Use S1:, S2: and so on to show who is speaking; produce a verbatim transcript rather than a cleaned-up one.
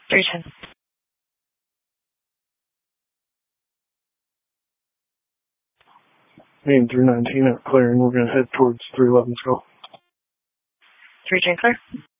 S1: three ten.
S2: Me and three nineteen are clearing. We're going to head towards three eleven's go.
S1: three ten clear.